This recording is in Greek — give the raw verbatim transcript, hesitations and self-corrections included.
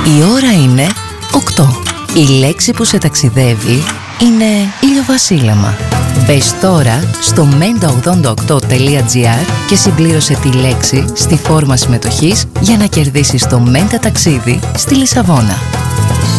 Η ώρα είναι οκτώ. Η λέξη που σε ταξιδεύει είναι ηλιοβασίλεμα. Μπες τώρα στο μέντα ογδόντα οκτώ τελεία τζι άρ και συμπλήρωσε τη λέξη στη φόρμα συμμετοχής για να κερδίσεις το Μέντα ταξίδι στη Λισαβόνα.